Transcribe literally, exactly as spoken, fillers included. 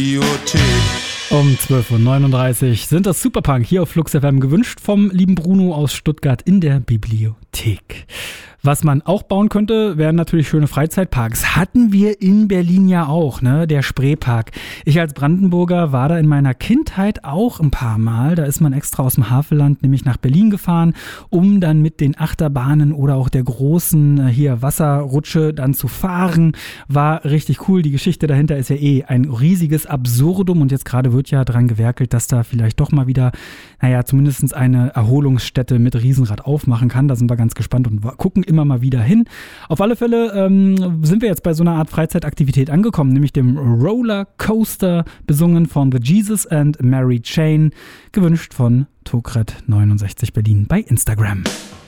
Um zwölf Uhr neununddreißig sind das Superpunk hier auf Flux F M, gewünscht vom lieben Bruno aus Stuttgart in der Bibliothek. Was man auch bauen könnte, wären natürlich schöne Freizeitparks. Hatten wir in Berlin ja auch, ne? Der Spreepark. Ich als Brandenburger war da in meiner Kindheit auch ein paar Mal. Da ist man extra aus dem Havelland nämlich nach Berlin gefahren, um dann mit den Achterbahnen oder auch der großen hier Wasserrutsche dann zu fahren. War richtig cool. Die Geschichte dahinter ist ja eh ein riesiges Absurdum und jetzt gerade wird ja dran gewerkelt, dass da vielleicht doch mal wieder, naja, zumindest eine Erholungsstätte mit Riesenrad aufmachen kann. Da sind wir ganz gespannt und gucken immer mal wieder hin. Auf alle Fälle ähm, sind wir jetzt bei so einer Art Freizeitaktivität angekommen, nämlich dem Roller Coaster, besungen von The Jesus and Mary Chain, gewünscht von Tokret neunundsechzig Berlin bei Instagram.